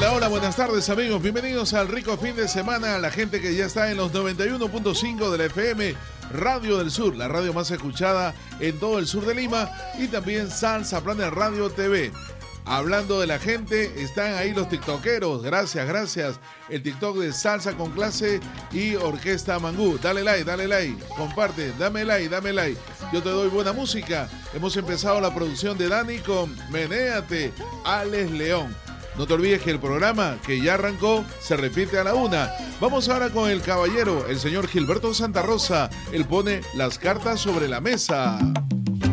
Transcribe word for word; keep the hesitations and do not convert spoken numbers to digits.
Hola, hola, buenas tardes amigos, bienvenidos al rico fin de semana, a la gente que ya está en los noventa y uno punto cinco de la F M, Radio del Sur, la radio más escuchada en todo el sur de Lima, y también Salsa Planet Radio T V. Hablando de la gente, están ahí los tiktokeros, gracias, gracias, el TikTok de Salsa con Clase y Orquesta Mangú. Dale like, dale like, comparte, dame like, dame like. Yo te doy buena música. Hemos empezado la producción de Dani con Menéate, Alex León. No te olvides que el programa que ya arrancó se repite a la una. Vamos ahora con el caballero, el señor Gilberto Santa Rosa. Él pone las cartas sobre la mesa.